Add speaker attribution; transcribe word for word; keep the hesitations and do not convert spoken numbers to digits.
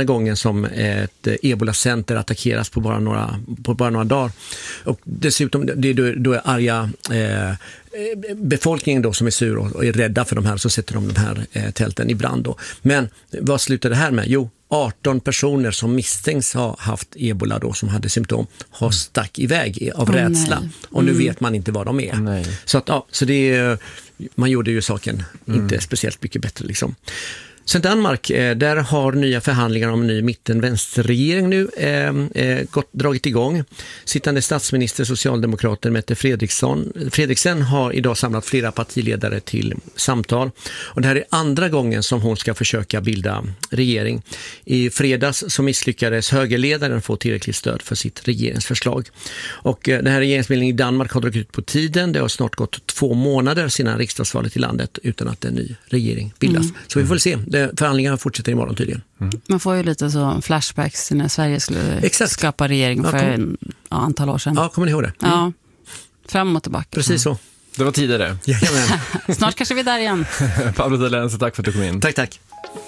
Speaker 1: andra gången som ett Ebola-center attackeras på bara några, på bara några dagar. Och dessutom, det är då, då är arga eh, befolkningen då som är sur och är rädda för de här, så sätter de de här eh, tälten i brand då. Men vad slutar det här med? Jo, arton personer som misstänks ha haft Ebola då, som hade symptom, har stack iväg av oh, rädsla. Nej. Och nu mm. vet man inte vad de är. Nej. Så att, ja, så det är, man gjorde ju saken mm. inte speciellt mycket bättre liksom. Sen Danmark, där har nya förhandlingar om en ny mitten-vänsterregering nu eh, eh, gått, dragit igång. Sittande statsminister, socialdemokraten Mette Frederiksen, Frederiksen har idag samlat flera partiledare till samtal. Och det här är andra gången som hon ska försöka bilda regering. I fredags så misslyckades högerledaren få tillräckligt stöd för sitt regeringsförslag. Och eh, den här regeringsbildningen i Danmark har dragit ut på tiden. Det har snart gått två månader sedan riksdagsvalet i landet utan att en ny regering bildas. Mm. Så vi får se. Förhandlingarna fortsätter imorgon tydligen.
Speaker 2: Mm. Man får ju lite så flashbacks när Sverige skulle Exakt. skapa regering för ja, kom... ett ja, antal år sedan.
Speaker 1: Ja, kommer ni ihåg det? Mm.
Speaker 2: Ja, fram och tillbaka.
Speaker 1: Precis så.
Speaker 3: Det var tidigare.
Speaker 2: Snart kanske vi är där igen.
Speaker 3: Pablo Delense, tack för att du kom in.
Speaker 1: Tack, tack.